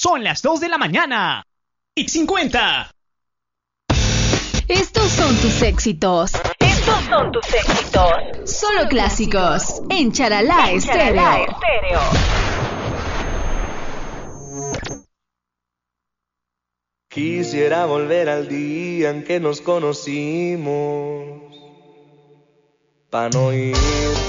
Son las 2 de la mañana y 50. Estos son tus éxitos. Estos son tus éxitos. Solo clásicos en Charalá Estéreo. Quisiera volver al día en que nos conocimos, pa' no ir